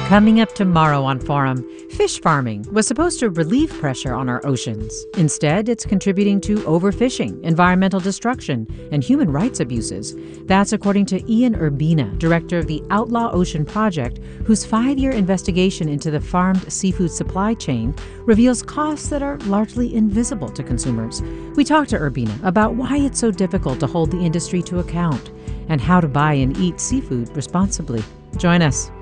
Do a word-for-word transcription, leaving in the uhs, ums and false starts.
Coming up tomorrow on Forum, fish farming was supposed to relieve pressure on our oceans. Instead, it's contributing to overfishing, environmental destruction, and human rights abuses. That's according to Ian Urbina, director of the Outlaw Ocean Project, whose five-year investigation into the farmed seafood supply chain reveals costs that are largely invisible to consumers. We talked to Urbina about why it's so difficult to hold the industry to account and how to buy and eat seafood responsibly. Join us.